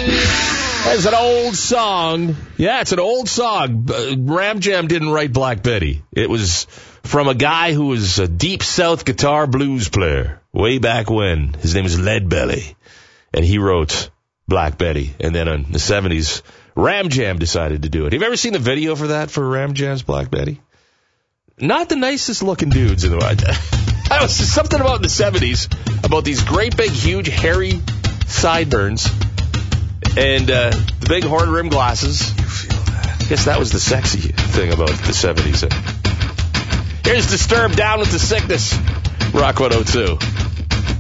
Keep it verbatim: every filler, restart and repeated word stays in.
It's an old song. Yeah, it's an old song. Uh, Ram Jam didn't write Black Betty. It was from a guy who was a deep South guitar blues player way back when. His name is Lead Belly. And he wrote Black Betty. And then in the seventies, Ram Jam decided to do it. Have you ever seen the video for that, for Ram Jam's Black Betty? Not the nicest looking dudes in the world. That was just something about in the seventies, about these great big, huge, hairy sideburns and uh, the big horn rim glasses. You feel that? I guess that was the sexy thing about the seventies. Here's Disturbed, Down with the Sickness. Rock one oh two.